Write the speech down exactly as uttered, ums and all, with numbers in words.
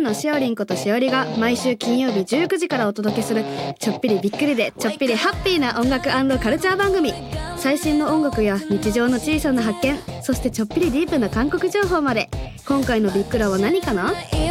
のしおりんことしおりが毎週金曜日じゅうくじからお届けするちょっぴりびっくりでちょっぴりハッピーな音楽&カルチャー番組。最新の音楽や日常の小さな発見、そしてちょっぴりディープな韓国情報まで。今回のビックラは何かな？